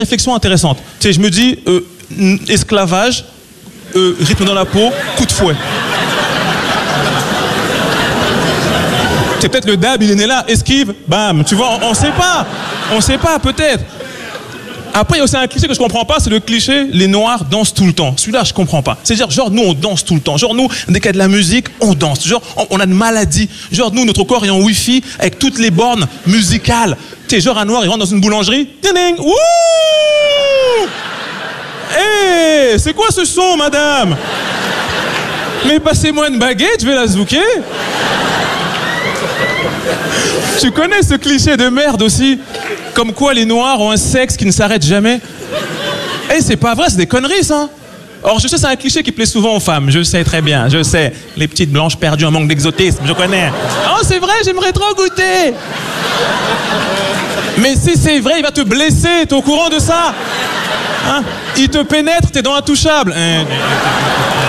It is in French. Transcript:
Réflexion intéressante. Tu sais, je me dis, esclavage, rythme dans la peau, coup de fouet. C'est peut-être le dab, il est né là, esquive, bam. Tu vois, on sait pas. On sait pas, peut-être. Après, il y a aussi un cliché que je comprends pas, c'est le cliché, les Noirs dansent tout le temps. Celui-là, je comprends pas. C'est-à-dire, genre, nous, on danse tout le temps. Genre, nous, dès qu'il y a de la musique, on danse. Genre, on a une maladie. Genre, nous, notre corps est en Wi-Fi avec toutes les bornes musicales. Tu sais, genre, un Noir, il rentre dans une boulangerie. Ding, wouh! Hé, c'est quoi ce son, madame? Mais passez-moi une baguette, je vais la zouker. Tu connais ce cliché de merde aussi? Comme quoi les Noirs ont un sexe qui ne s'arrête jamais. Eh, c'est pas vrai, c'est des conneries, ça. Or, je sais, c'est un cliché qui plaît souvent aux femmes. Je sais très bien, je sais. Les petites blanches perdues en manque d'exotisme, je connais. Oh, c'est vrai, j'aimerais trop goûter. Mais si c'est vrai, il va te blesser, t'es au courant de ça? Hein? Il te pénètre, t'es dans intouchable.